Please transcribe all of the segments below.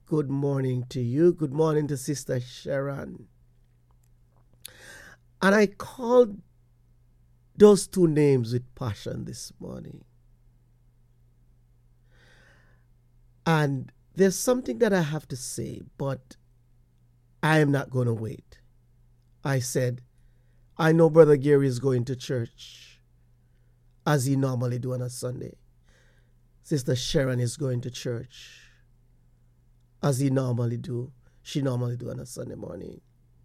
Good morning to you. Good morning to Sister Sharon. And I called those two names with passion this morning. And there's something that I have to say, but I am not going to wait. I said, I know Brother Gary is going to church as he normally do on a Sunday. Sister Sharon is going to church as she normally do on a Sunday morning.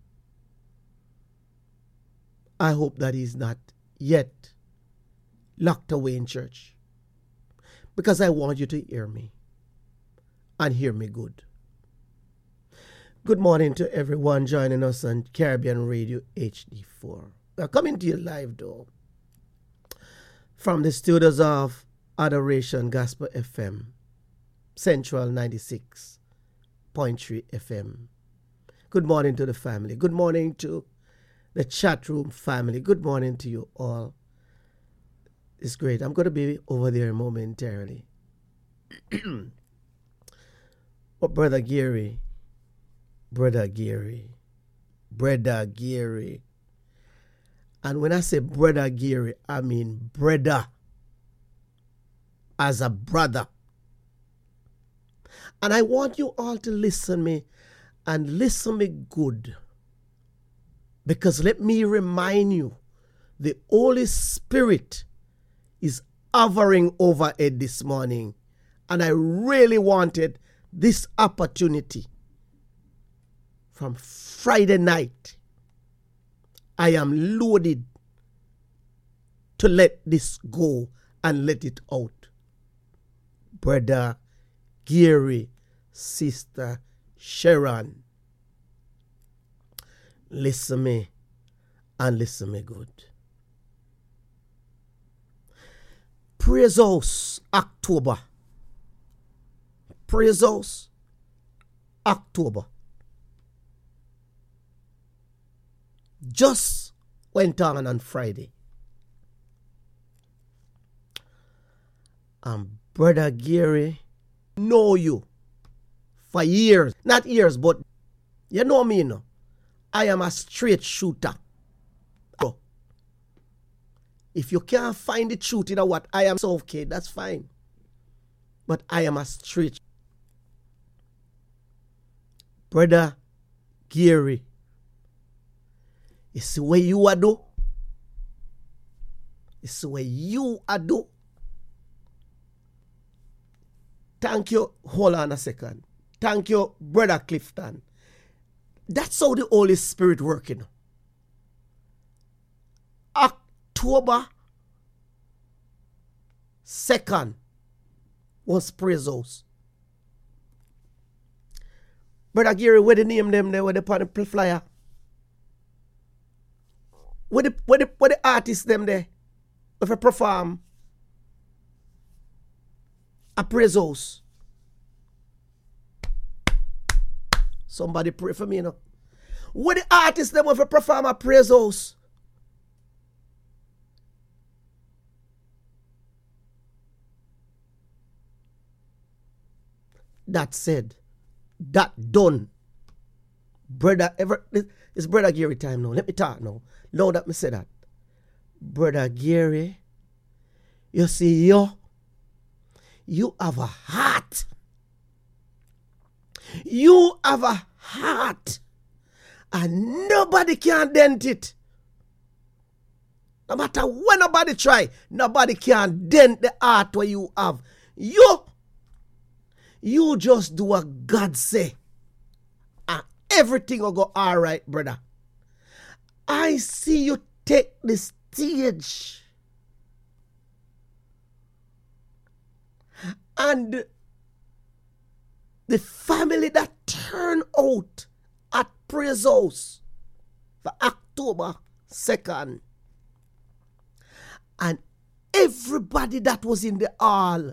I hope that he's not yet locked away in church, because I want you to hear me and hear me good. Good morning to everyone joining us on Caribbean Radio HD4. We're coming to you live though from the studios of Adoration Gospel FM, Central 96.3 FM. Good morning to the family. Good morning to the chat room family. Good morning to you all. It's great. I'm going to be over there momentarily. But Brother Gary. And when I say Brother Gary, I mean brother as a brother. And I want you all to listen me and listen me good. Because let me remind you, the Holy Spirit is hovering over it this morning. And I really wanted this opportunity. From Friday night, I am loaded to let this go and let it out. Brother Gary, Sister Sharon, listen me and listen me good. Praise House October. Praise House October. Just went on Friday. Brother Gary, know you for years. Not years, but you know me, you know. I am a straight shooter. Bro. If you can't find the truth in what I am, so okay, that's fine. But I am a straight. Brother Gary, it's the way you are do. It's the way you are do. Thank you. Hold on a second. Thank you, Brother Clifton. That's how the Holy Spirit working. October 2nd was Praise House. Brother Gary, where the name them there, where the on the flyer? Where the artists them there? If I perform a Praise House. Somebody pray for me, you know. Where the artists them if I perform a Praise House? That said, that done. Brother, it's Brother Gary time now. Let me talk now. Now that me say that. Brother Gary, you see, you have a heart. You have a heart. And nobody can dent it. No matter what nobody try, nobody can dent the heart where you have. You just do what God say. And everything will go all right, brother. I see you take the stage. And the family that turn out at Praise House for October 2nd. And everybody that was in the hall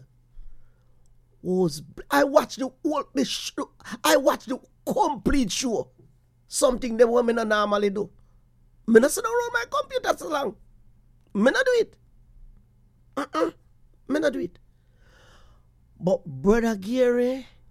I watched the show. I watched the complete show. Something the women don't normally do. Me not sit around my computer so long. Me not do it. Me not do it. But Brother Gary,